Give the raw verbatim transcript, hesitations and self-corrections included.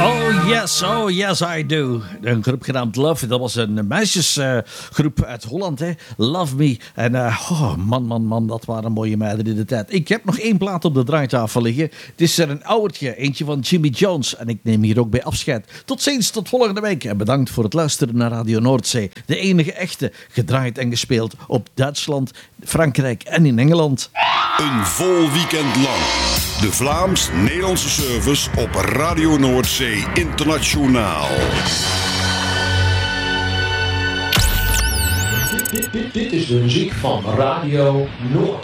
Oh yes, oh yes I do. Een groep genaamd Love. Dat was een meisjesgroep uh, uit Holland, hè. Love Me. En uh, oh, man, man, man, dat waren mooie meiden in de tijd. Ik heb nog één plaat op de draaitafel liggen. Het is er een oudertje, eentje van Jimmy Jones. En ik neem hier ook bij afscheid. Tot ziens, tot volgende week. En bedankt voor het luisteren naar Radio Noordzee. De enige echte, gedraaid en gespeeld op Duitsland, Frankrijk en in Engeland. Een vol weekend lang. De Vlaams-Nederlandse service op Radio Noordzee Internationaal. Dit, dit, dit is de muziek van Radio Noord.